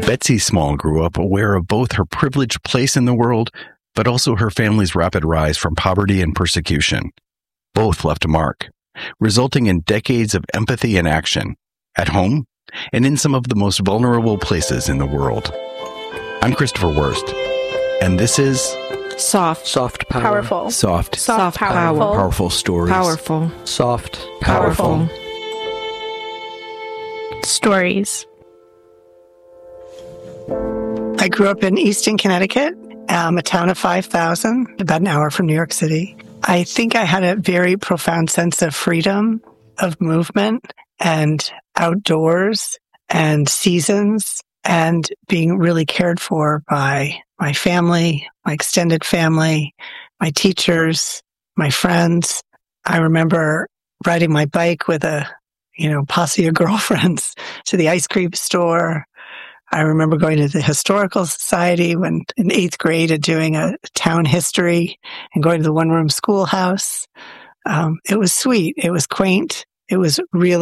Betsy Small grew up aware of both her privileged place in the world, but also her family's rapid rise from poverty and persecution. Both left a mark, resulting in decades of empathy and action, at home and in some of the most vulnerable places in the world. I'm Christopher Wurst, and this is Soft Power. Powerful. Soft Power. Powerful stories. Powerful. Soft Powerful. Stories. I grew up in Easton, Connecticut, a town of 5,000, about an hour from New York City. I think I had a very profound sense of freedom, of movement, and outdoors, and seasons, and being really cared for by my family, my extended family, my teachers, my friends. I remember riding my bike with a, posse of girlfriends to the ice cream store. I remember going to the Historical Society when in 8th grade and doing a town history and going to the one-room schoolhouse. It was sweet. It was quaint. It was really